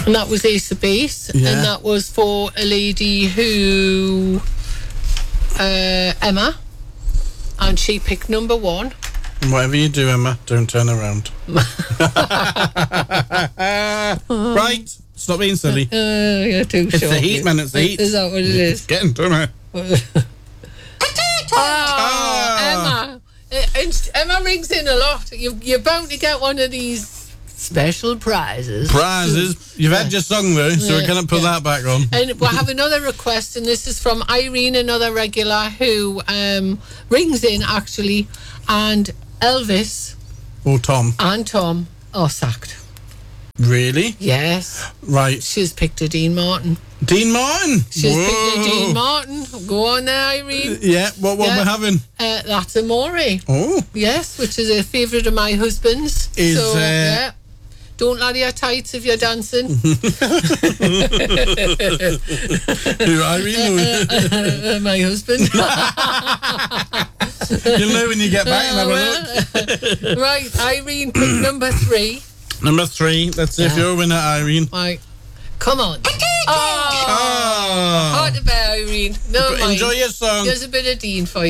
And that was Ace of Base. Yeah. And that was for a lady who... Emma. And she picked number 1. And whatever you do, Emma, don't turn around. Right, stop being silly. You're too It's short. the heat, man, it's the heat. Is that what it is? It's getting to me. Emma. Emma rings in a lot. You're bound to get one of these special prizes. You've had your song though, so we cannot put that back on. And we'll have another request, and this is from Irene, another regular who rings in actually, and Elvis Or Tom. and Tom are sacked. Really? Yes. Right. She's picked a Dean Martin. Dean Martin? She's Whoa. picked a Dean Martin. Go on there, Irene. Yeah, what Yeah. we're having? That's Amore. Oh. Yes, which is a favourite of my husband's. Is, so, yeah. Don't laddy your tights if you're dancing. Who, Irene? My husband. You'll know when you get back and have a look. Right, Irene, pick number 3. Number 3, let's see if you're a winner, Irene. Right, come on. Oh. Hard to bear, Irene. No mind. Enjoy your song. There's a bit of Dean for you.